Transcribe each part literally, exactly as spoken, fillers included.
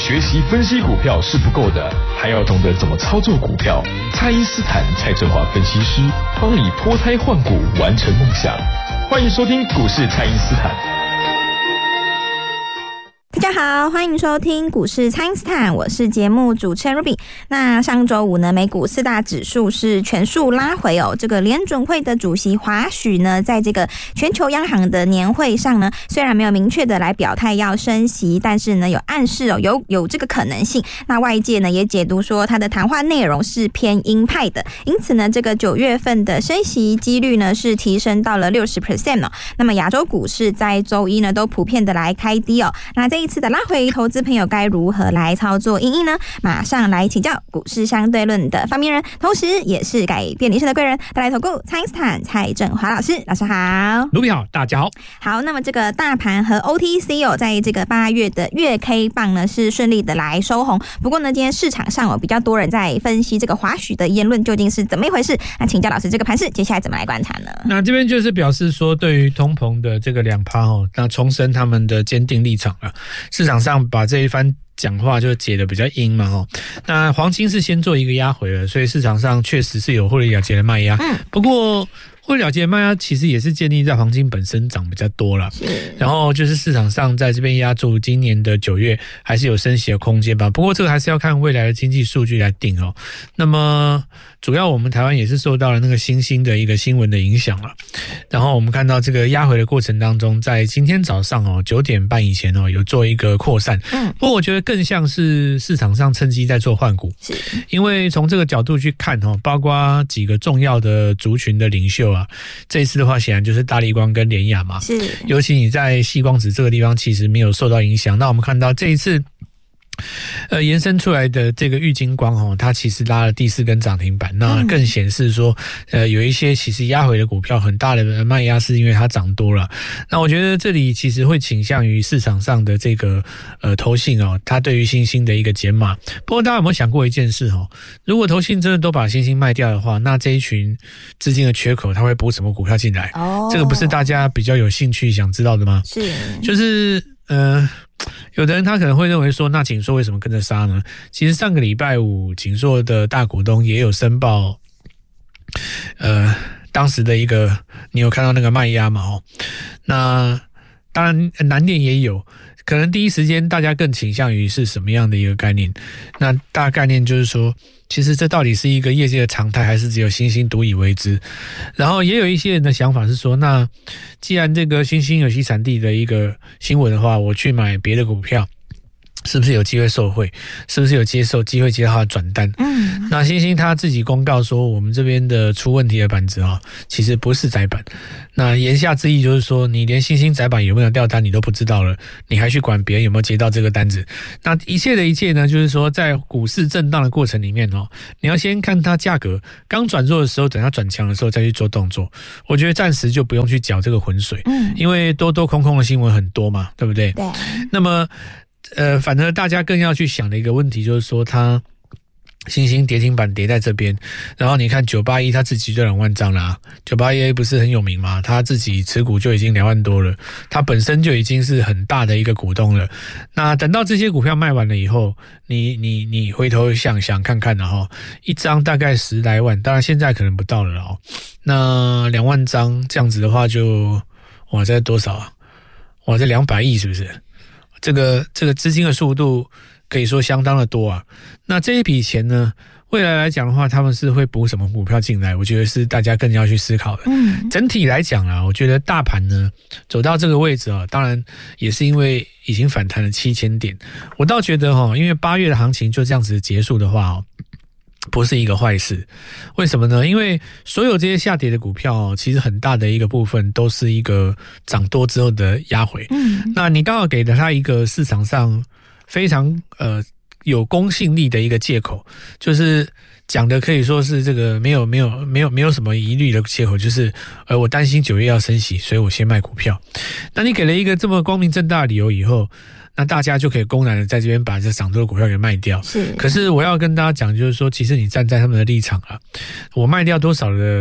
学习分析股票是不够的，还要懂得怎么操作股票。蔡因斯坦蔡正华分析师帮你脱胎换骨，完成梦想。欢迎收听股市蔡因斯坦。 大家好，欢迎收听股市蔡因斯坦，我是节目主持人 Ruby。那上周五呢，美股四大指数是全数拉回哦。这个联准会的主席华许呢，在这个全球央行的年会上呢，虽然没有明确的来表态要升息，但是呢有暗示哦，有有这个可能性。那外界呢也解读说，他的谈话内容是偏鹰派的，因此呢，这个九月份的升息几率呢是提升到了 百分之六十 哦。那么亚洲股市在周一呢都普遍的来开低哦。那这一次的拉回，投资朋友该如何来操作因应呢？马上来请教股市相对论的发明人，同时也是改变人生的贵人，带来投顾蔡因斯坦蔡正华老师。老师好。 卢比好，大家好。 好，那么这个大盘和 O T C 哦，在这个八月的月 K 棒呢是顺利的来收红。不过呢，今天市场上有比较多人在分析这个华许的言论究竟是怎么一回事？那请教老师，这个盘势接下来怎么来观察呢？ 那这边就是表示说，对于通膨的这个两趴哦，那重申他们的坚定立场了。市场上把这一番讲话就解得比较阴嘛哦。那黄金是先做一个压回了，所以市场上确实是有获利了结的卖压。嗯，不过获利了结的卖压其实也是建立在黄金本身涨比较多了，然后就是市场上在这边压住今年的九月还是有升息的空间吧。不过这个还是要看未来的经济数据来定哦。那么主要我们台湾也是受到了那个新兴的一个新闻的影响了。然后我们看到这个压回的过程当中，在今天早上哦九点半以前哦有做一个扩散。嗯，不过我觉得更像是市场上趁机在做换股，因为从这个角度去看哦，包括几个重要的族群的领袖啊，这一次的话显然就是大立光跟联亚嘛。是，尤其你在矽光子这个地方其实没有受到影响。那我们看到这一次呃，延伸出来的这个玉晶光哦，它其实拉了第四根涨停板，那更显示说，呃，有一些其实压回的股票很大的卖压是因为它涨多了。那我觉得这里其实会倾向于市场上的这个呃投信哦，它对于新兴的一个减码。不过大家有没有想过一件事哦？如果投信真的都把新兴卖掉的话，那这一群资金的缺口，它会补什么股票进来？哦，这个不是大家比较有兴趣想知道的吗？是，就是呃。有的人他可能会认为说，那景硕为什么跟着杀呢？其实上个礼拜五，景硕的大股东也有申报，呃，当时的一个，你有看到那个卖压嘛？哦，那当然南电也有，可能第一时间大家更倾向于是什么样的一个概念？那大概念就是说，其实这到底是一个业界的常态，还是只有新兴独以为之？然后也有一些人的想法是说，那既然这个新兴有其产地的一个新闻的话，我去买别的股票，是不是有机会受惠？是不是有接受机会接到他的转单？嗯，那新兴他自己公告说，我们这边的出问题的板子啊，其实不是载板。那言下之意就是说，你连新兴载板有没有掉单你都不知道了，你还去管别人有没有接到这个单子？那一切的一切呢，就是说在股市震荡的过程里面哦，你要先看它价格刚转弱的时候，等它转强的时候再去做动作。我觉得暂时就不用去搅这个浑水，嗯，因为多多空空的新闻很多嘛，对不对？对。那么呃，反而大家更要去想的一个问题就是说，它新兴跌停板跌在这边，然后你看九八一它自己就两万张啦，九八一 A 不是很有名吗？它自己持股就已经两万多了，它本身就已经是很大的一个股东了。那等到这些股票卖完了以后，你你你回头想想看看，然后一张大概十来万，当然现在可能不到了哦。那两万张这样子的话就，哇，这多少啊？哇，这两百亿是不是？这个这个资金的速度可以说相当的多啊。那这一笔钱呢，未来来讲的话，他们是会补什么股票进来？我觉得是大家更要去思考的。嗯，整体来讲啊，我觉得大盘呢走到这个位置啊，当然也是因为已经反弹了七千点。我倒觉得哈，因为八月的行情就这样子结束的话哦，不是一个坏事。为什么呢？因为所有这些下跌的股票哦，其实很大的一个部分都是一个涨多之后的压回。嗯，那你刚好给了它一个市场上非常呃有公信力的一个借口，就是讲的可以说是这个没有没有没有没有什么疑虑的借口，就是呃我担心九月要升息，所以我先卖股票。那你给了一个这么光明正大的理由以后，那大家就可以公然的在这边把这涨多的股票给卖掉。是，可是我要跟大家讲，就是说，其实你站在他们的立场啊，我卖掉多少的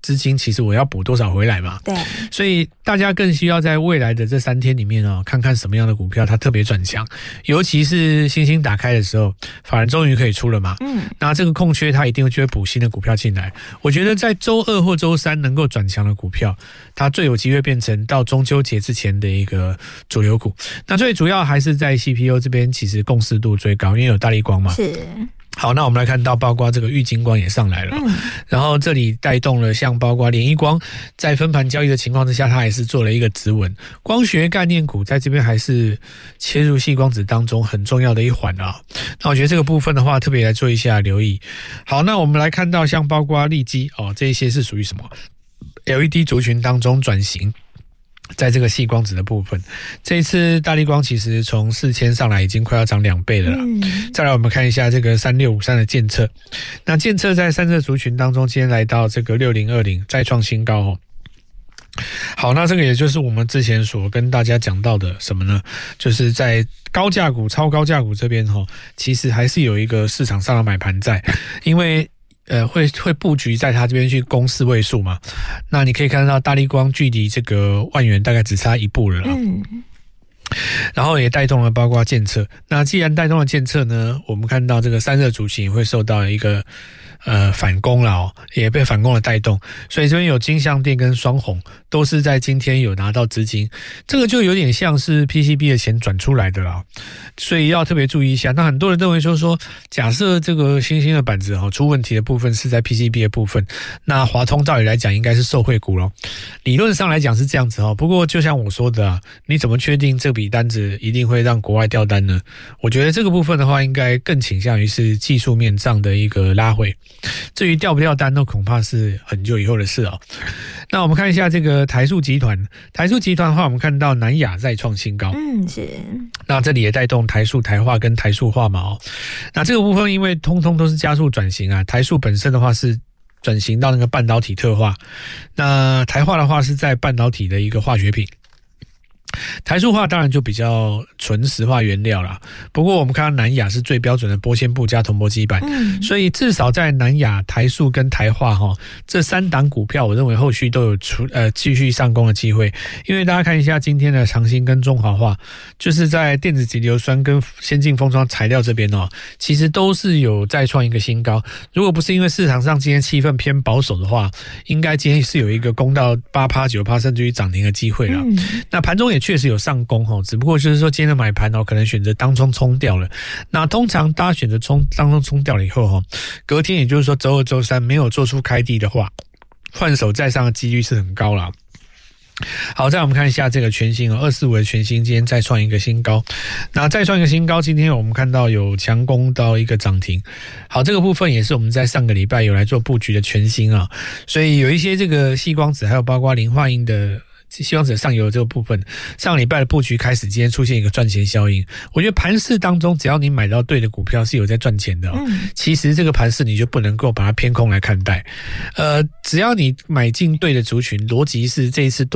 资金，其实我要补多少回来嘛？ 对， 所以大家更需要在未来的这三天里面哦，看看什么样的股票它特别转强，尤其是星星打开的时候，法人终于可以出了嘛。嗯，那这个空缺它一定会就会补新的股票进来。我觉得在周二或周三能够转强的股票，它最有机会变成到中秋节之前的一个主流股。那最主要还是在 C P U 这边，其实共识度最高，因为有大立光嘛。 是。 好，那我们来看到包括这个玉晶光也上来了，嗯，然后这里带动了像包括联一光，在分盘交易的情况之下，它还是做了一个止稳。光学概念股在这边还是切入矽光子当中很重要的一环啊。那我觉得这个部分的话，特别来做一下留意。好，那我们来看到像包括利基哦，这一些是属于什么 L E D 族群当中转型。在这个矽光子的部分，这一次大立光其实从四千上来已经快要涨两倍了啦、嗯、再来我们看一下这个三六五三的建测，那建测在散热族群当中今天来到这个六零二零再创新高哦。好，那这个也就是我们之前所跟大家讲到的什么呢，就是在高价股超高价股这边齁，其实还是有一个市场上的买盘在，因为呃，会会布局在他这边去攻四位数嘛？那你可以看到大立光距离这个万元大概只差一步了啦。嗯。然后也带动了包括建测。那既然带动了建测呢，我们看到这个散热族群也会受到一个呃反攻了哦，也被反攻的带动。所以这边有金像电跟双红都是在今天有拿到资金，这个就有点像是 P C B 的钱转出来的啦。所以要特别注意一下。那很多人认为说说，假设这个新兴的板子哈出问题的部分是在 P C B 的部分，那华通照理来讲应该是受惠股咯。理论上来讲是这样子哈，不过就像我说的啊，你怎么确定这笔单子一定会让国外掉单呢？我觉得这个部分的话，应该更倾向于是技术面上的一个拉回。至于掉不掉单，那恐怕是很久以后的事哦。那我们看一下这个台塑集团，台塑集团的话，我们看到南亚再创新高， 嗯，是。 那这里也带动台塑台化跟台塑化嘛哦。那这个部分因为通通都是加速转型啊，台塑本身的话是转型到那个半导体特化，那台化的话是在半导体的一个化学品。台塑化当然就比较纯石化原料啦，不过我们看到南亚是最标准的玻纤布加铜箔基板、嗯、所以至少在南亚、台塑跟台化齁这三档股票，我认为后续都有出呃继续上攻的机会。因为大家看一下今天的长兴跟中华化，就是在电子级硫酸跟先进封装材料这边哦，其实都是有再创一个新高。如果不是因为市场上今天气氛偏保守的话，应该今天是有一个攻到 百分之八、百分之九 甚至于涨停的机会啦、嗯、那盘中也确实有上攻齁，只不过就是说今天的买盘哦，可能选择当冲冲掉了。那通常大家选择冲当冲冲掉了以后齁，隔天也就是说周二周三没有做出开低的话，换手再上的几率是很高啦。好，再来我们看一下这个全新哦，二四五的全新今天再创一个新高。那再创一个新高，今天我们看到有强攻到一个涨停。好，这个部分也是我们在上个礼拜有来做布局的全新啊，所以有一些这个矽光子还有包括磷化铟的矽光子上游这个部分，上个礼拜的布局开始，今天出现一个赚钱效应。我觉得盘势当中，只要你买到对的股票，是有在赚钱的哦。嗯、其实这个盘势你就不能够把它偏空来看待。呃，只要你买进对的族群，逻辑是这一次